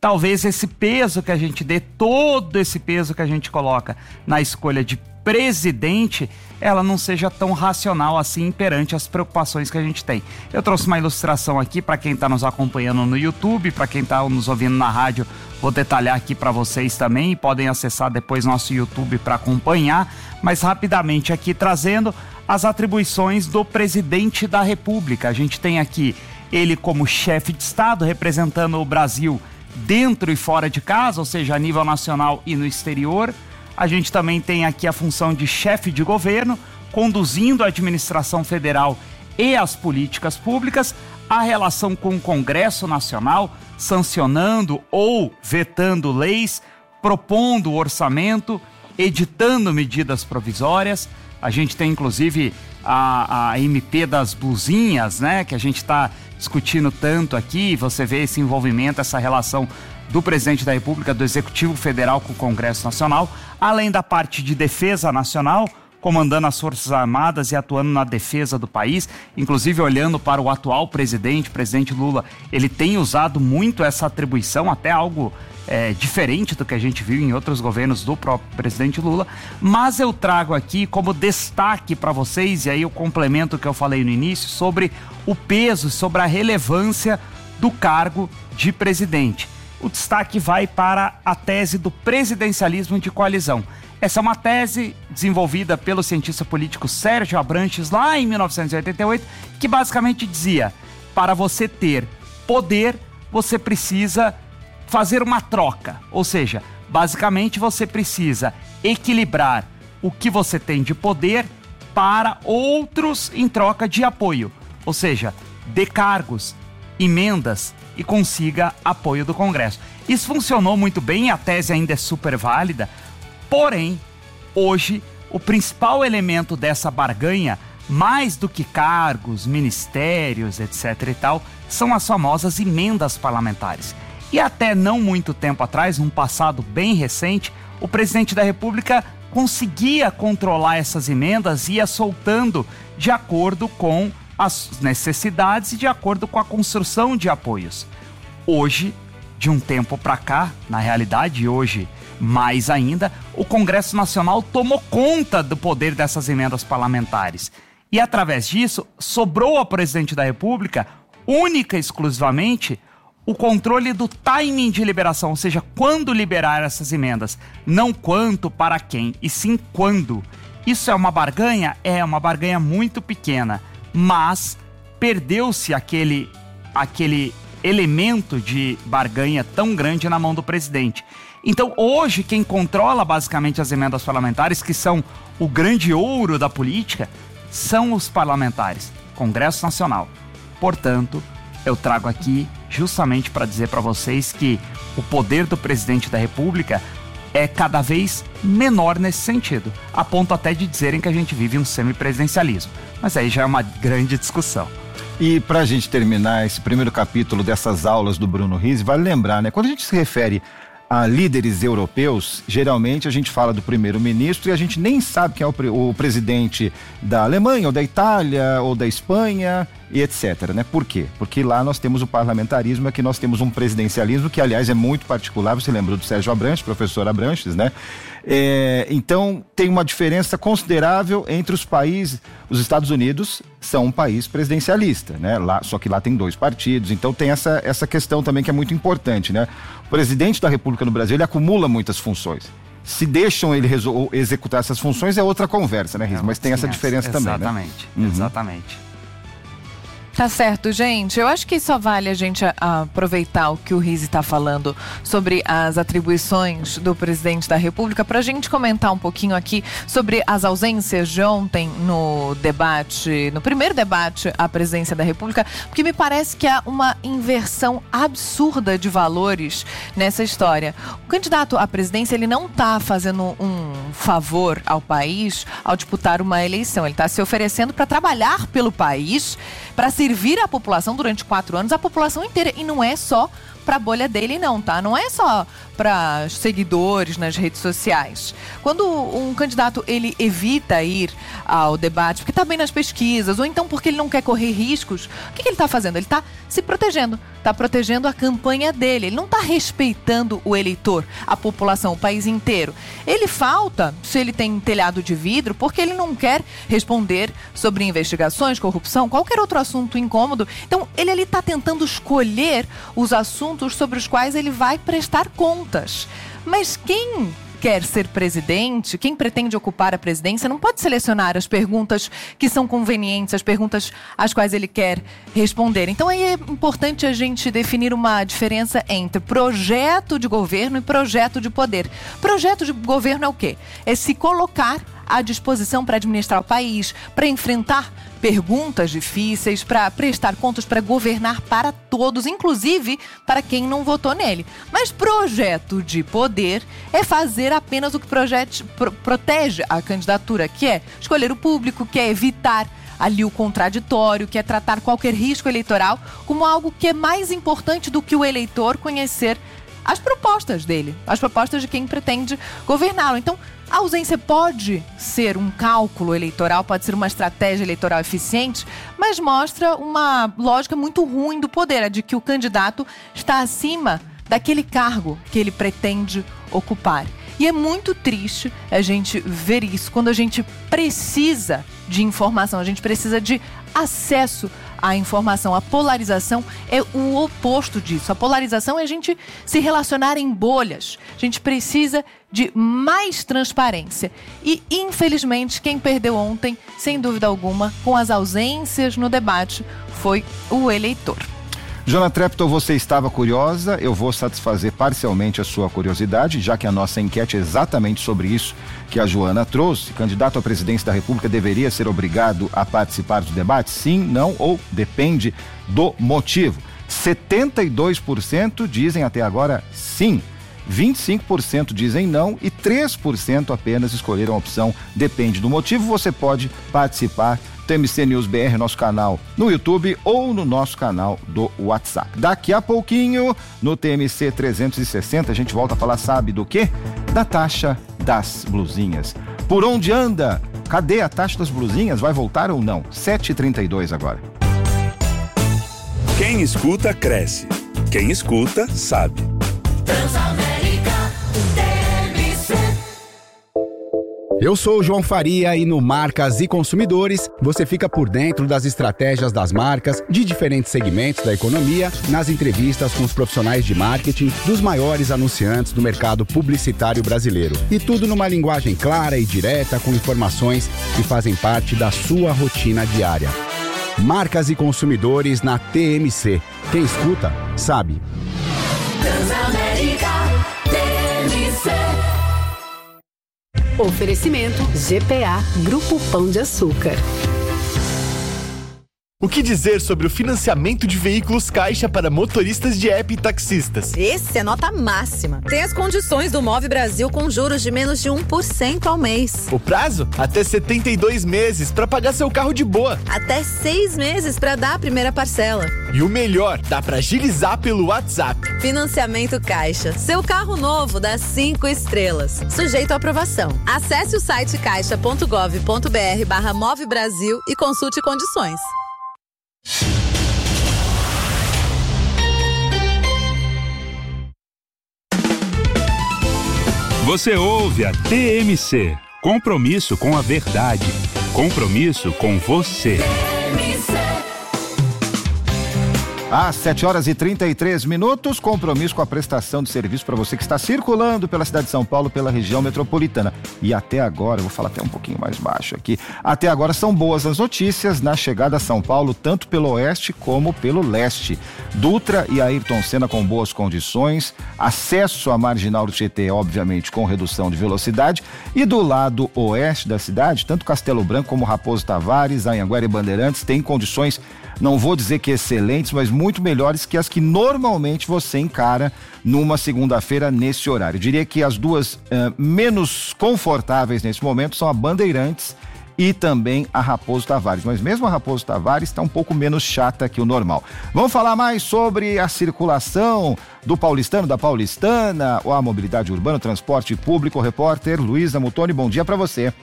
talvez esse peso que a gente dê, todo esse peso que a gente coloca na escolha de presidente, ela não seja tão racional assim perante as preocupações que a gente tem. Eu trouxe uma ilustração aqui para quem está nos acompanhando no YouTube, para quem está nos ouvindo na rádio, vou detalhar aqui para vocês também, e podem acessar depois nosso YouTube para acompanhar, mas rapidamente aqui trazendo as atribuições do presidente da República. A gente tem aqui ele como chefe de Estado, representando o Brasil dentro e fora de casa, ou seja, a nível nacional e no exterior. A gente também tem aqui a função de chefe de governo, conduzindo a administração federal e as políticas públicas, a relação com o Congresso Nacional, sancionando ou vetando leis, propondo orçamento, editando medidas provisórias. A gente tem inclusive a, a M P das blusinhas, né, que a gente está discutindo tanto aqui. Você vê esse envolvimento, essa relação do presidente da República, do Executivo Federal com o Congresso Nacional, além da parte de defesa nacional, comandando as Forças Armadas e atuando na defesa do país, inclusive olhando para o atual presidente, o presidente Lula, ele tem usado muito essa atribuição, até algo é, diferente do que a gente viu em outros governos do próprio presidente Lula, mas eu trago aqui como destaque para vocês, e aí eu complemento o que eu falei no início, sobre o peso, sobre a relevância do cargo de presidente. O destaque vai para a tese do presidencialismo de coalizão. Essa é uma tese desenvolvida pelo cientista político Sérgio Abranches lá em mil novecentos e oitenta e oito, que basicamente dizia: para você ter poder, você precisa fazer uma troca. Ou seja, basicamente você precisa equilibrar o que você tem de poder para outros em troca de apoio. Ou seja, dê cargos, emendas e consiga apoio do Congresso. Isso funcionou muito bem, a tese ainda é super válida, porém, hoje, o principal elemento dessa barganha, mais do que cargos, ministérios, etc e tal, são as famosas emendas parlamentares. E até não muito tempo atrás, num passado bem recente, o presidente da República conseguia controlar essas emendas e ia soltando de acordo com as necessidades e de acordo com a construção de apoios. Hoje, de um tempo para cá, na realidade hoje mais ainda, o Congresso Nacional tomou conta do poder dessas emendas parlamentares. E através disso, sobrou ao presidente da República, única e exclusivamente, o controle do timing de liberação, ou seja, quando liberar essas emendas. Não quanto, para quem, e sim quando. Isso é uma barganha? É uma barganha muito pequena. Mas perdeu-se aquele, aquele elemento de barganha tão grande na mão do presidente. Então, hoje, quem controla basicamente as emendas parlamentares, que são o grande ouro da política, são os parlamentares, Congresso Nacional. Portanto, eu trago aqui justamente para dizer para vocês que o poder do presidente da República é cada vez menor nesse sentido, a ponto até de dizerem que a gente vive um semipresidencialismo. Mas aí já é uma grande discussão. E para a gente terminar esse primeiro capítulo dessas aulas do Bruno Rizzi, vale lembrar, né? Quando a gente se refere a líderes europeus, geralmente a gente fala do primeiro-ministro e a gente nem sabe quem é o, pre- o presidente da Alemanha, ou da Itália, ou da Espanha, e etcétera, né? Por quê? Porque lá nós temos o parlamentarismo, aqui nós temos um presidencialismo que, aliás, é muito particular. Você lembrou do Sérgio Abranches, professor Abranches, né? É, então, tem uma diferença considerável entre os países. Os Estados Unidos são um país presidencialista, né? Lá, só que lá tem dois partidos, então tem essa, essa questão também que é muito importante, né? O presidente da República no Brasil, ele acumula muitas funções. Se deixam ele resol- executar essas funções é outra conversa, né, Riz? É, Mas tem sim, essa diferença é, também, né? Exatamente, Uhum. exatamente. Tá certo, gente. Eu acho que só vale a gente a, a aproveitar o que o Rizzi está falando sobre as atribuições do presidente da República para a gente comentar um pouquinho aqui sobre as ausências de ontem no debate, no primeiro debate à presidência da República, porque me parece que há uma inversão absurda de valores nessa história. O candidato à presidência, ele não está fazendo um favor ao país ao disputar uma eleição. Ele está se oferecendo para trabalhar pelo país, para servir a população durante quatro anos, a população inteira. E não é só para a bolha dele não, tá? Não é só para seguidores nas redes sociais. Quando um candidato ele evita ir ao debate porque está bem nas pesquisas ou então porque ele não quer correr riscos, o que, que ele está fazendo? Ele está se protegendo, está protegendo a campanha dele. Ele não está respeitando o eleitor, a população, o país inteiro. Ele falta, se ele tem telhado de vidro, porque ele não quer responder sobre investigações, corrupção, qualquer outro assunto incômodo. Então, ele ali está tentando escolher os assuntos sobre os quais ele vai prestar contas. Mas quem quer ser presidente, quem pretende ocupar a presidência, não pode selecionar as perguntas que são convenientes, as perguntas às quais ele quer responder. Então aí é importante a gente definir uma diferença entre projeto de governo e projeto de poder. Projeto de governo é o quê? É se colocar à disposição para administrar o país, para enfrentar perguntas difíceis, para prestar contas, para governar para todos, inclusive para quem não votou nele. Mas projeto de poder é fazer apenas o que projete, pro, protege a candidatura, que é escolher o público, que é evitar ali o contraditório, que é tratar qualquer risco eleitoral como algo que é mais importante do que o eleitor conhecer as propostas dele, as propostas de quem pretende governá-lo. Então, a ausência pode ser um cálculo eleitoral, pode ser uma estratégia eleitoral eficiente, mas mostra uma lógica muito ruim do poder, a de que o candidato está acima daquele cargo que ele pretende ocupar. E é muito triste a gente ver isso quando a gente precisa de informação, a gente precisa de acesso à informação. A polarização é o oposto disso. A polarização é a gente se relacionar em bolhas. A gente precisa de mais transparência. E, infelizmente, quem perdeu ontem, sem dúvida alguma, com as ausências no debate, foi o eleitor. Joana Treptow, você estava curiosa, eu vou satisfazer parcialmente a sua curiosidade, já que a nossa enquete é exatamente sobre isso que a Joana trouxe. Candidato à presidência da República deveria ser obrigado a participar do debate? Sim, não ou depende do motivo. setenta e dois por cento dizem até agora sim, vinte e cinco por cento dizem não e três por cento apenas escolheram a opção depende do motivo. Você pode participar T M C News B R, nosso canal no YouTube ou no nosso canal do WhatsApp. Daqui a pouquinho, no T M C trezentos e sessenta, a gente volta a falar, sabe do quê? Da taxa das blusinhas. Por onde anda? Cadê a taxa das blusinhas? Vai voltar ou não? sete e trinta e dois agora. Quem escuta, cresce. Quem escuta, sabe. Eu sou o João Faria e no Marcas e Consumidores você fica por dentro das estratégias das marcas de diferentes segmentos da economia, nas entrevistas com os profissionais de marketing dos maiores anunciantes do mercado publicitário brasileiro. E tudo numa linguagem clara e direta com informações que fazem parte da sua rotina diária. Marcas e Consumidores na T M C. Quem escuta, sabe. Transamérica, T M C. Oferecimento G P A, Grupo Pão de Açúcar. O que dizer sobre o financiamento de veículos Caixa para motoristas de app e taxistas? Esse é nota máxima. Tem as condições do Move Brasil com juros de menos de um por cento ao mês. O prazo? Até setenta e dois meses para pagar seu carro de boa. Até seis meses para dar a primeira parcela. E o melhor, dá para agilizar pelo WhatsApp. Financiamento Caixa. Seu carro novo dá cinco estrelas. Sujeito à aprovação. Acesse o site caixa ponto gov ponto br barra Move Brasil e consulte condições. Você ouve a T M C. Compromisso com a verdade. Compromisso com você. Às sete horas e trinta e três minutos, compromisso com a prestação de serviço para você que está circulando pela cidade de São Paulo, pela região metropolitana. E até agora, eu vou falar até um pouquinho mais baixo aqui, até agora são boas as notícias na chegada a São Paulo, tanto pelo oeste como pelo leste. Dutra e Ayrton Senna com boas condições, acesso à Marginal do Tietê, obviamente, com redução de velocidade, e do lado oeste da cidade, tanto Castelo Branco como Raposo Tavares, Anhanguera e Bandeirantes têm condições, não vou dizer que excelentes, mas muito melhores que as que normalmente você encara numa segunda-feira nesse horário. Eu diria que as duas uh, menos confortáveis nesse momento são a Bandeirantes e também a Raposo Tavares. Mas mesmo a Raposo Tavares está um pouco menos chata que o normal. Vamos falar mais sobre a circulação do paulistano, da paulistana, ou a mobilidade urbana, o transporte público. O repórter Luísa Mutoni, bom dia para você.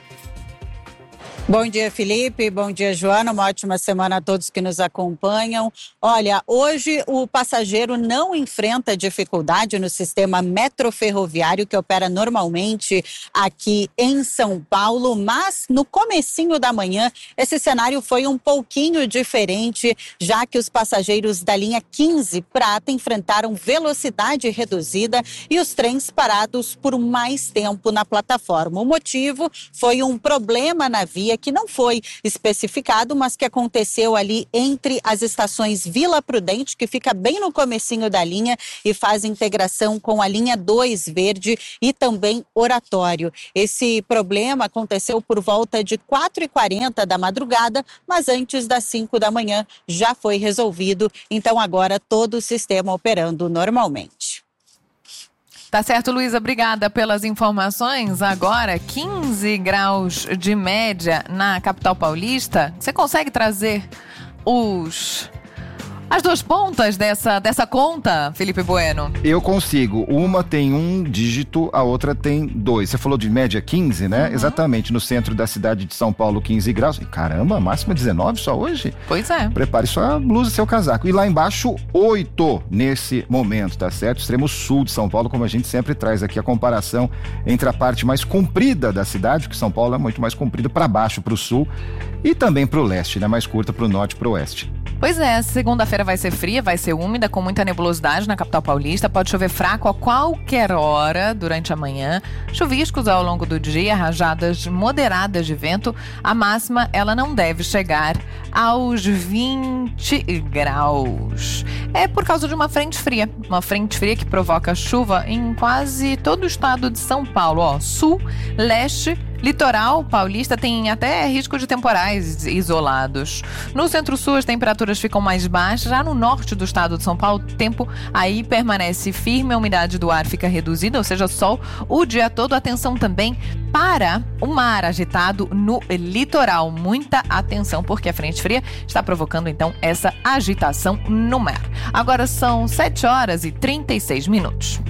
Bom dia, Felipe. Bom dia, Joana. Uma ótima semana a todos que nos acompanham. Olha, hoje o passageiro não enfrenta dificuldade no sistema metroferroviário que opera normalmente aqui em São Paulo, mas no comecinho da manhã esse cenário foi um pouquinho diferente, já que os passageiros da linha quinze Prata enfrentaram velocidade reduzida e os trens parados por mais tempo na plataforma. O motivo foi um problema na via que não foi especificado, mas que aconteceu ali entre as estações Vila Prudente, que fica bem no comecinho da linha e faz integração com a linha dois Verde e também Oratório. Esse problema aconteceu por volta de quatro e quarenta da madrugada, mas antes das cinco da manhã já foi resolvido, então agora todo o sistema operando normalmente. Tá certo, Luísa, obrigada pelas informações. Agora, quinze graus de média na capital paulista. Você consegue trazer os... as duas pontas dessa, dessa conta, Felipe Bueno? Eu consigo. Uma tem um dígito, a outra tem dois. Você falou de média quinze, né? Uhum. Exatamente. No centro da cidade de São Paulo, quinze graus. Caramba, máxima dezenove só hoje? Pois é. Prepare sua blusa e seu casaco. E lá embaixo, oito nesse momento, tá certo? Extremo sul de São Paulo, como a gente sempre traz aqui a comparação entre a parte mais comprida da cidade, que São Paulo é muito mais comprida, para baixo, para o sul, e também para o leste, né? Mais curta para o norte e para o oeste. Pois é, segunda-feira vai ser fria, vai ser úmida, com muita nebulosidade na capital paulista. Pode chover fraco a qualquer hora durante a manhã. Chuviscos ao longo do dia, rajadas moderadas de vento. A máxima, ela não deve chegar aos vinte graus. É por causa de uma frente fria. Uma frente fria que provoca chuva em quase todo o estado de São Paulo. Ó, sul, leste, litoral paulista tem até risco de temporais isolados. No centro-sul as temperaturas ficam mais baixas. Já no norte do estado de São Paulo, o tempo aí permanece firme, a umidade do ar fica reduzida, ou seja, sol o dia todo. Atenção também para o mar agitado no litoral. Muita atenção, porque a frente fria está provocando então essa agitação no mar. Agora são sete horas e trinta e seis minutos.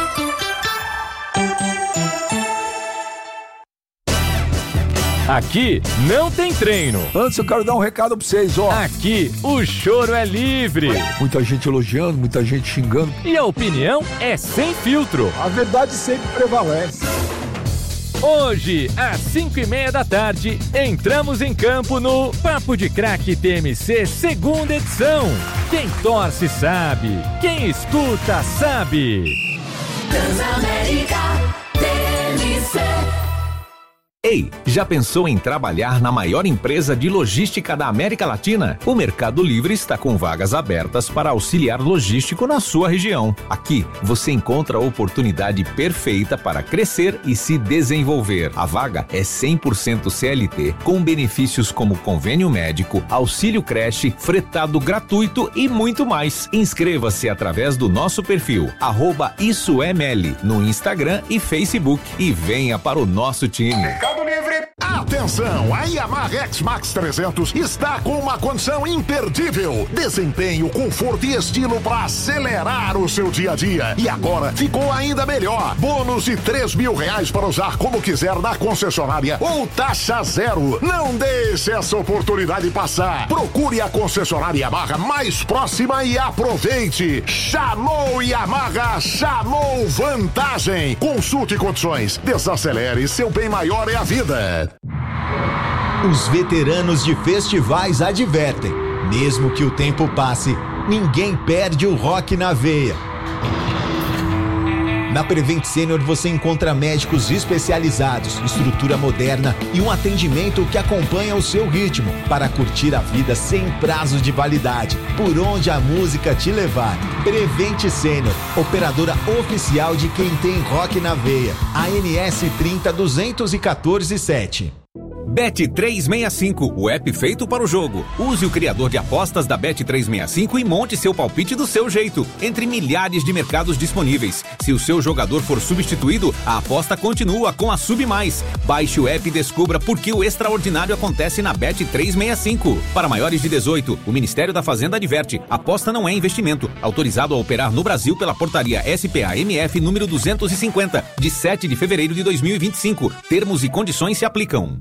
Aqui não tem treino. Antes eu quero dar um recado pra vocês, ó. Aqui o choro é livre. Muita gente elogiando, muita gente xingando. E a opinião é sem filtro. A verdade sempre prevalece. Hoje, às cinco e meia da tarde, entramos em campo no Papo de Craque T M C, segunda edição. Quem torce sabe, quem escuta sabe. Transamérica T M C. Ei, já pensou em trabalhar na maior empresa de logística da América Latina? O Mercado Livre está com vagas abertas para auxiliar logístico na sua região. Aqui, você encontra a oportunidade perfeita para crescer e se desenvolver. A vaga é cem por cento C L T, com benefícios como convênio médico, auxílio creche, fretado gratuito e muito mais. Inscreva-se através do nosso perfil, arroba Isso é Meli, no Instagram e Facebook, e venha para o nosso time. Livre. Atenção, a Yamaha X-Max trezentos está com uma condição imperdível. Desempenho, conforto e estilo para acelerar o seu dia a dia. E agora ficou ainda melhor. Bônus de três mil reais para usar como quiser na concessionária ou taxa zero. Não deixe essa oportunidade passar. Procure a concessionária Yamaha mais próxima e aproveite. Chamou Yamaha, chamou vantagem. Consulte condições. Desacelere, seu bem maior é a vida. Os veteranos de festivais advertem: mesmo que o tempo passe, ninguém perde o rock na veia. Na Prevent Senior você encontra médicos especializados, estrutura moderna e um atendimento que acompanha o seu ritmo para curtir a vida sem prazos de validade, por onde a música te levar. Prevent Senior, operadora oficial de quem tem rock na veia. A N S trinta duzentos e quatorze sete. Bet trezentos e sessenta e cinco, o app feito para o jogo. Use o criador de apostas da Bet trezentos e sessenta e cinco e monte seu palpite do seu jeito, entre milhares de mercados disponíveis. Se o seu jogador for substituído, a aposta continua com a Sub Mais. Baixe o app e descubra por que o extraordinário acontece na Bet trezentos e sessenta e cinco. Para maiores de dezoito, o Ministério da Fazenda adverte: aposta não é investimento. Autorizado a operar no Brasil pela portaria S P A M F número duzentos e cinquenta, de sete de fevereiro de dois mil e vinte e cinco. Termos e condições se aplicam.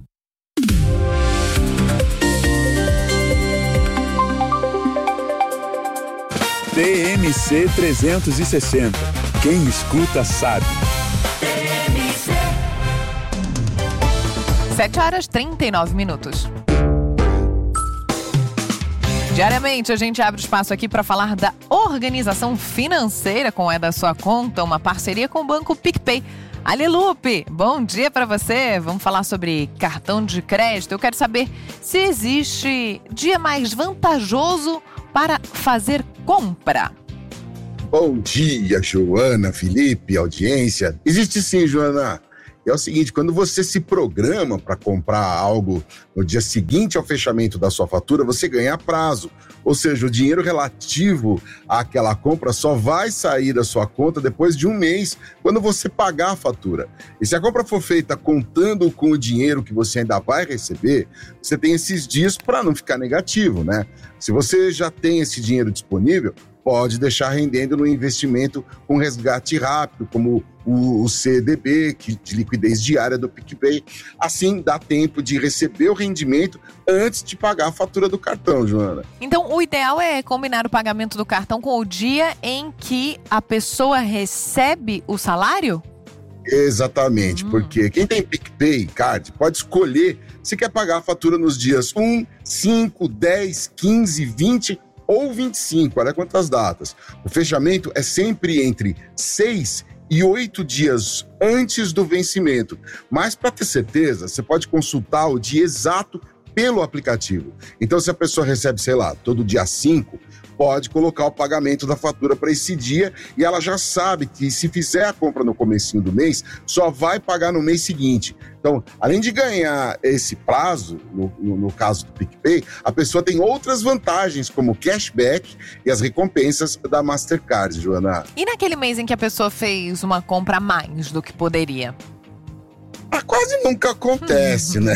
T M C trezentos e sessenta. Quem escuta sabe. sete horas e trinta e nove minutos. Diariamente a gente abre espaço aqui para falar da organização financeira com É da Sua Conta, uma parceria com o Banco PicPay. Alelupe, bom dia para você. Vamos falar sobre cartão de crédito. Eu quero saber se existe dia mais vantajoso para fazer compra. Bom dia, Joana, Felipe, audiência. Existe sim, Joana. É o seguinte, quando você se programa para comprar algo no dia seguinte ao fechamento da sua fatura, você ganha prazo. Ou seja, o dinheiro relativo àquela compra só vai sair da sua conta depois de um mês, quando você pagar a fatura. E se a compra for feita contando com o dinheiro que você ainda vai receber, você tem esses dias para não ficar negativo, né? Se você já tem esse dinheiro disponível, pode deixar rendendo no investimento com resgate rápido, como o, o C D B, que, de liquidez diária do PicPay. Assim, dá tempo de receber o rendimento antes de pagar a fatura do cartão, Joana. Então, o ideal é combinar o pagamento do cartão com o dia em que a pessoa recebe o salário? Exatamente, hum. porque quem tem PicPay Card pode escolher se quer pagar a fatura nos dias um, cinco, dez, quinze, vinte ou vinte e cinco, olha quantas datas. O fechamento é sempre entre seis e oito dias antes do vencimento. Mas para ter certeza, você pode consultar o dia exato pelo aplicativo. Então, se a pessoa recebe, sei lá, todo dia cinco, pode colocar o pagamento da fatura para esse dia e ela já sabe que se fizer a compra no comecinho do mês, só vai pagar no mês seguinte. Então, além de ganhar esse prazo, no, no, no caso do PicPay, a pessoa tem outras vantagens, como o cashback e as recompensas da Mastercard, Joana. E naquele mês em que a pessoa fez uma compra a mais do que poderia? Ah, quase nunca acontece, né?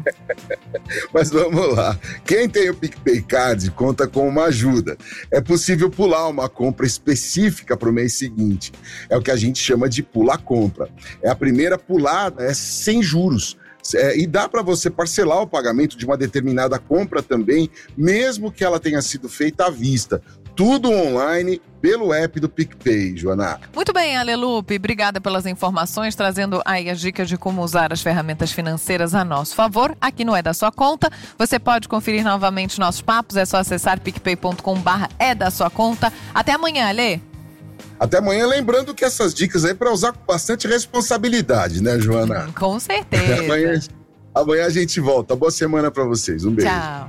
Mas vamos lá. Quem tem o PicPay Card conta com uma ajuda. É possível pular uma compra específica para o mês seguinte. É o que a gente chama de pula-compra. É a primeira pulada, é sem juros. É, e dá para você parcelar o pagamento de uma determinada compra também, mesmo que ela tenha sido feita à vista. Tudo online pelo app do PicPay, Joana. Muito bem, Alelupe. Obrigada pelas informações, trazendo aí as dicas de como usar as ferramentas financeiras a nosso favor. Aqui no É da Sua Conta. Você pode conferir novamente nossos papos. É só acessar picpay ponto com barra é da sua conta. Até amanhã, Alê. Até amanhã, lembrando que essas dicas aí é para usar com bastante responsabilidade, né, Joana? Hum, com certeza. amanhã, amanhã a gente volta. Boa semana para vocês. Um beijo. Tchau.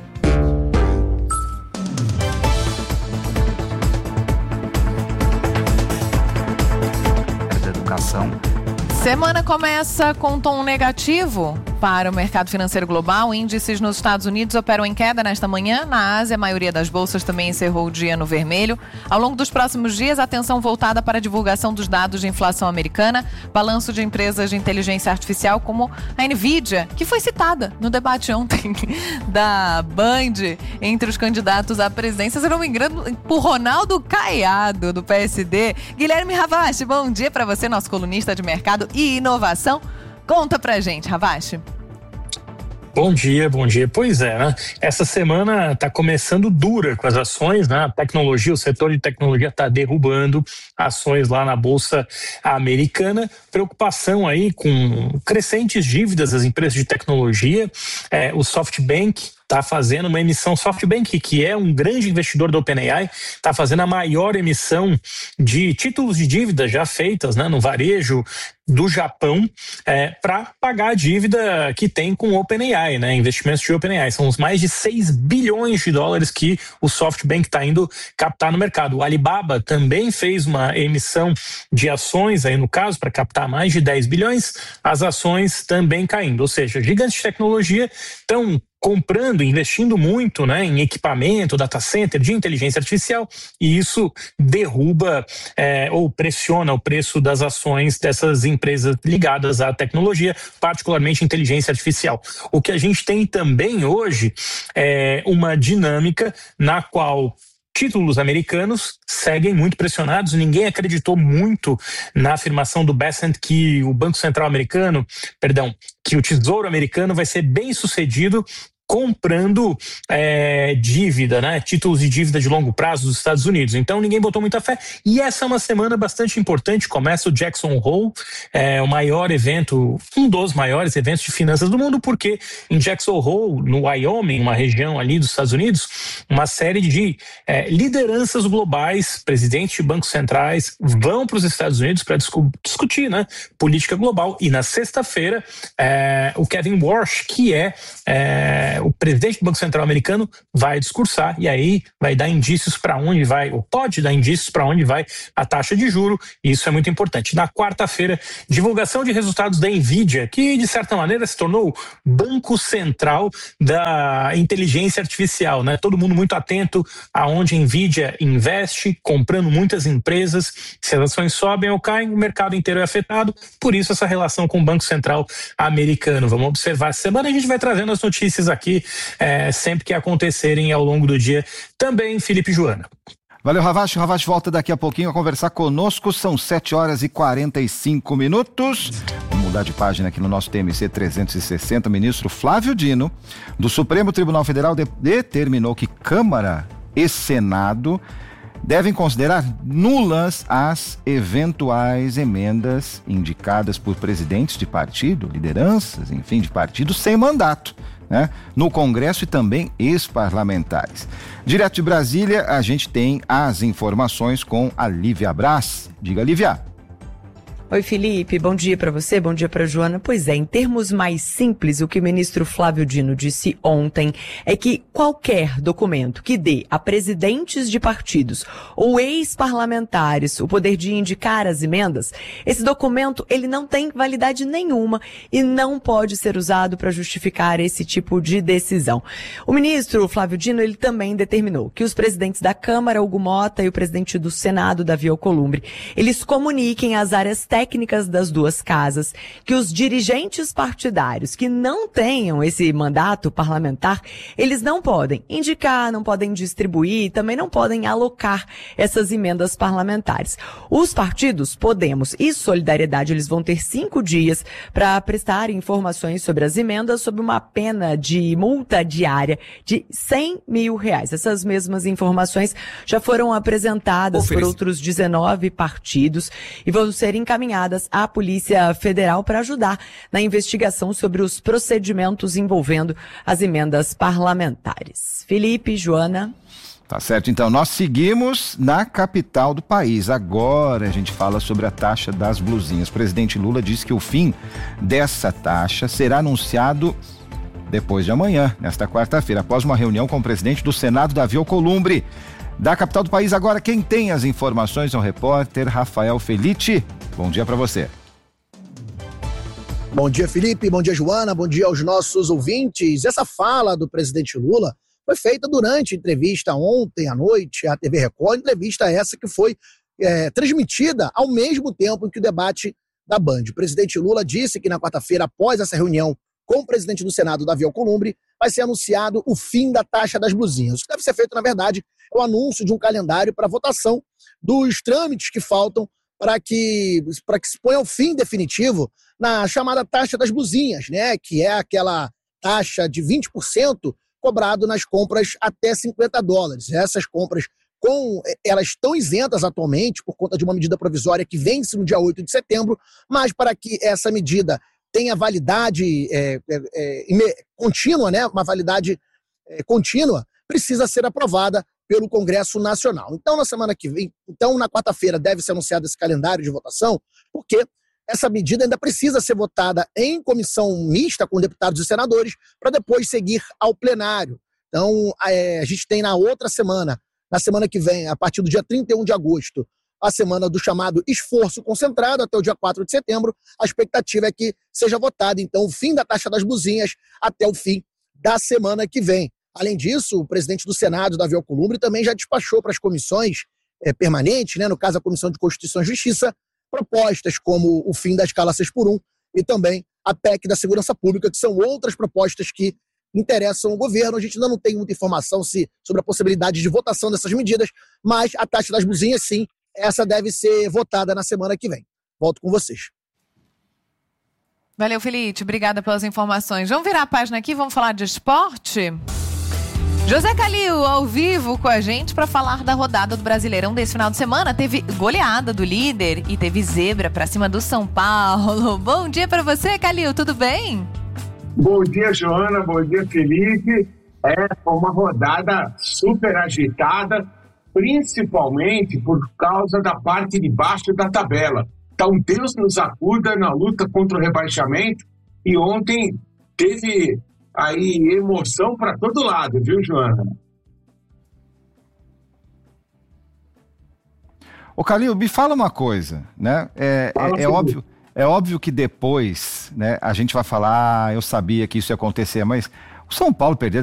Educação. Semana começa com tom negativo para o mercado financeiro global. Índices nos Estados Unidos operam em queda nesta manhã. Na Ásia, a maioria das bolsas também encerrou o dia no vermelho. Ao longo dos próximos dias, atenção voltada para a divulgação dos dados de inflação americana, balanço de empresas de inteligência artificial como a Nvidia, que foi citada no debate ontem da Band entre os candidatos à presidência, se não me engano, por Ronaldo Caiado, do P S D. Guilherme Ravache, bom dia para você, nosso colunista de mercado e inovação. Conta pra gente, Ravache. Bom dia, bom dia. Pois é, né? Essa semana está começando dura com as ações, né? A tecnologia, o setor de tecnologia está derrubando ações lá na Bolsa Americana. Preocupação aí com crescentes dívidas das empresas de tecnologia. É, o SoftBank está fazendo uma emissão, SoftBank, que é um grande investidor da OpenAI, está fazendo a maior emissão de títulos de dívida já feitas, né, no varejo do Japão, é, para pagar a dívida que tem com o OpenAI, né, investimentos de OpenAI. São os mais de seis bilhões de dólares que o SoftBank está indo captar no mercado. O Alibaba também fez uma emissão de ações, aí no caso, para captar mais de dez bilhões, as ações também caindo. Ou seja, gigantes de tecnologia estão comprando, investindo muito, né, em equipamento, data center, de inteligência artificial, e isso derruba é, ou pressiona o preço das ações dessas empresas ligadas à tecnologia, particularmente inteligência artificial. O que a gente tem também hoje é uma dinâmica na qual títulos americanos seguem muito pressionados. Ninguém acreditou muito na afirmação do Bessent que o Banco Central americano, perdão, que o Tesouro americano vai ser bem sucedido comprando é, dívida, né, títulos de dívida de longo prazo dos Estados Unidos. Então ninguém botou muita fé, e essa é uma semana bastante importante. Começa o Jackson Hole, é, o maior evento, um dos maiores eventos de finanças do mundo, porque em Jackson Hole, no Wyoming, uma região ali dos Estados Unidos, uma série de é, lideranças globais, presidentes de bancos centrais, vão para os Estados Unidos para discu- discutir, né, política global. E na sexta-feira, é, o Kevin Warsh, que é, é o presidente do Banco Central americano, vai discursar, e aí vai dar indícios para onde vai, ou pode dar indícios para onde vai a taxa de juro, e isso é muito importante. Na quarta-feira, divulgação de resultados da Nvidia, que de certa maneira se tornou o banco central da inteligência artificial, né? Todo mundo muito atento aonde a Nvidia investe, comprando muitas empresas. Se as ações sobem ou caem, o mercado inteiro é afetado, por isso essa relação com o Banco Central americano. Vamos observar essa semana, a gente vai trazendo as notícias aqui aqui é, sempre que acontecerem ao longo do dia. Também, Felipe e Joana. Valeu, Ravache. Ravache volta daqui a pouquinho a conversar conosco. São sete horas e quarenta e cinco minutos. Vamos mudar de página aqui no nosso T M C trezentos e sessenta. O ministro Flávio Dino, do Supremo Tribunal Federal, de- determinou que Câmara e Senado devem considerar nulas as eventuais emendas indicadas por presidentes de partido, lideranças, enfim, de partido sem mandato, né, no Congresso e também ex-parlamentares. Direto de Brasília, a gente tem as informações com a Lívia Brás. Diga, Lívia. Oi, Felipe, bom dia para você, bom dia para Joana. Pois é, em termos mais simples, o que o ministro Flávio Dino disse ontem é que qualquer documento que dê a presidentes de partidos ou ex-parlamentares o poder de indicar as emendas, esse documento ele não tem validade nenhuma e não pode ser usado para justificar esse tipo de decisão. O ministro Flávio Dino ele também determinou que os presidentes da Câmara, Hugo Mota, e o presidente do Senado, Davi Alcolumbre, eles comuniquem às áreas técnicas das duas casas que os dirigentes partidários que não tenham esse mandato parlamentar, eles não podem indicar, não podem distribuir, também não podem alocar essas emendas parlamentares. Os partidos, Podemos e Solidariedade, eles vão ter cinco dias para prestar informações sobre as emendas sob uma pena de multa diária de cem mil reais. Essas mesmas informações já foram apresentadas Oferece. por outros dezenove partidos e vão ser encaminhadas à Polícia Federal para ajudar na investigação sobre os procedimentos envolvendo as emendas parlamentares. Felipe, Joana. Tá certo, então nós seguimos na capital do país. Agora a gente fala sobre a taxa das blusinhas. O presidente Lula disse que o fim dessa taxa será anunciado depois de amanhã, nesta quarta-feira, após uma reunião com o presidente do Senado, Davi Alcolumbre. Da capital do país, agora quem tem as informações é o repórter Rafael Felitti. Bom dia para você. Bom dia, Felipe. Bom dia, Joana. Bom dia aos nossos ouvintes. Essa fala do presidente Lula foi feita durante entrevista ontem à noite à T V Record, entrevista essa que foi é, transmitida ao mesmo tempo em que o debate da Band. O presidente Lula disse que na quarta-feira, após essa reunião com o presidente do Senado, Davi Alcolumbre, vai ser anunciado o fim da taxa das blusinhas. O que deve ser feito, na verdade, é o anúncio de um calendário para votação dos trâmites que faltam para que, para que se ponha o fim definitivo na chamada taxa das blusinhas, né? Que é aquela taxa de vinte por cento cobrado nas compras até cinquenta dólares. Essas compras, com, elas estão isentas atualmente por conta de uma medida provisória que vence no dia oito de setembro, mas para que essa medida tenha validade é, é, é, contínua, né? Uma validade é, contínua, precisa ser aprovada pelo Congresso Nacional. Então, na semana que vem, então, na quarta-feira, deve ser anunciado esse calendário de votação, porque essa medida ainda precisa ser votada em comissão mista com deputados e senadores para depois seguir ao plenário. Então, é, a gente tem na outra semana, na semana que vem, a partir do dia trinta e um de agosto, a semana do chamado esforço concentrado, até o dia quatro de setembro. A expectativa é que seja votado, então, o fim da taxa das buzinhas até o fim da semana que vem. Além disso, o presidente do Senado, Davi Alcolumbre, também já despachou para as comissões é, permanentes, né, no caso a Comissão de Constituição e Justiça, propostas como o fim da escala seis por um e também a P E C da Segurança Pública, que são outras propostas que interessam o governo. A gente ainda não tem muita informação se, sobre a possibilidade de votação dessas medidas, mas a taxa das buzinhas, sim, essa deve ser votada na semana que vem. Volto com vocês. Valeu, Felipe. Obrigada pelas informações. Vamos virar a página aqui, vamos falar de esporte? José Calil, ao vivo com a gente para falar da rodada do Brasileirão desse final de semana. Teve goleada do líder e teve zebra para cima do São Paulo. Bom dia para você, Calil, tudo bem? Bom dia, Joana, bom dia, Felipe. É uma rodada super agitada, principalmente por causa da parte de baixo da tabela. Então, Deus nos acuda na luta contra o rebaixamento e ontem teve aí emoção para todo lado, viu, Joana? Ô, Calil, me fala uma coisa, né? É, é, é óbvio, é óbvio que depois, né, a gente vai falar, ah, eu sabia que isso ia acontecer, mas o São Paulo perder